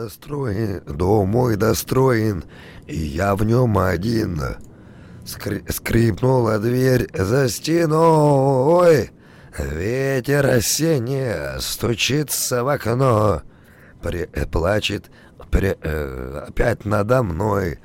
Дом мой достроен, и я в нем один. Скрипнула дверь за стеной. Ветер осенний стучится в окно. Плачет опять надо мной.